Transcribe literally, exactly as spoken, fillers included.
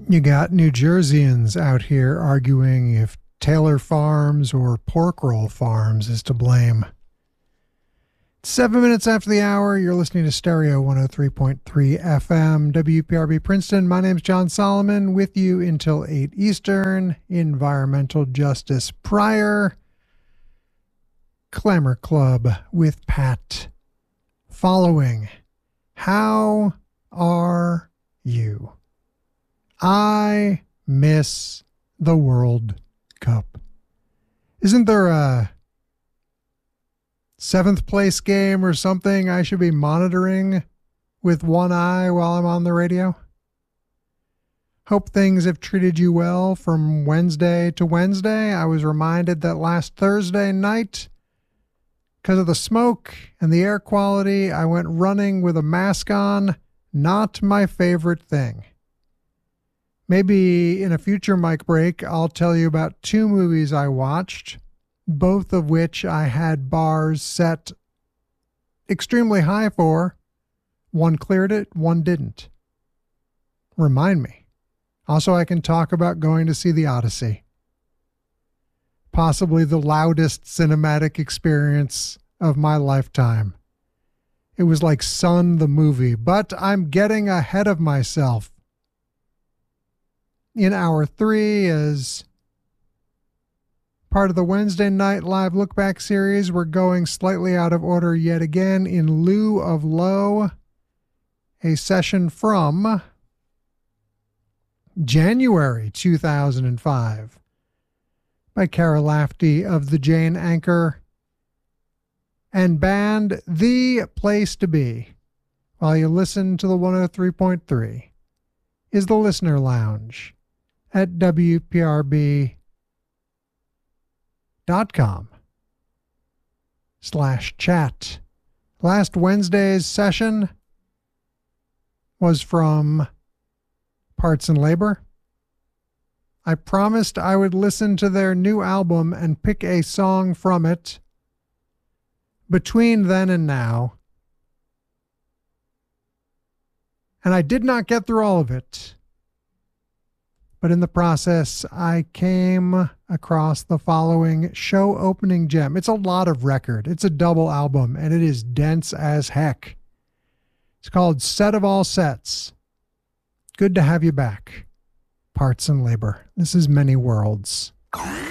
You got New Jerseyans out here arguing if Taylor Farms or Pork Roll Farms is to blame. Seven minutes after the hour, you're listening to Stereo one oh three point three F M, W P R B Princeton. My name's John Solomon, with you until eight Eastern. Environmental Justice Prior. Clamor Club with Pat. Following. How are you? I miss the World Cup. Isn't there a seventh place game or something I should be monitoring with one eye while I'm on the radio? Hope things have treated you well from Wednesday to Wednesday. I was reminded that last Thursday night, because of the smoke and the air quality, I went running with a mask on. Not my favorite thing. Maybe in a future mic break, I'll tell you about two movies I watched, both of which I had bars set extremely high for. One cleared it, one didn't. Remind me. Also, I can talk about going to see The Odyssey. Possibly the loudest cinematic experience of my lifetime. It was like Sun the movie, but I'm getting ahead of myself. In hour three, as part of the Wednesday night live look back series, we're going slightly out of order yet again. In lieu of Low, a session from January two thousand five by Cara Lafty of the Jane Anchor and band The Place to Be, while you listen to the one oh three point three, is the Listener Lounge at W P R B dot com slash chat. Last Wednesday's session was from Parts and Labor. I promised I would listen to their new album and pick a song from it between then and now. And I did not get through all of it. But in the process, I came across the following show opening gem. It's a lot of record. It's a double album, and it is dense as heck. It's called Set of All Sets. Good to have you back. Parts and Labor. This is Many Worlds.